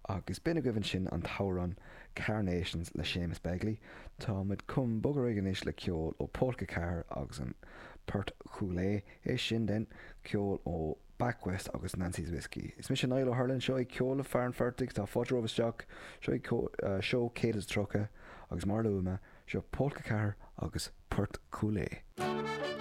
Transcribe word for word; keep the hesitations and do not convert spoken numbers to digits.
agus bina gohann sin an tárán Carnations le Seamus Begley. Tá muid cum bogar inis le ceol ó Polka Car agus an Port Choulé é sin den ceol ó Backwest agus Nancy's Whiskey. Is mis sin Niall O'Hurlin seo ag ceol a fearn fertig tá fodra oversteach seo seo Céad Trocha agus mar luama seo Polka Car agus Port Choulé.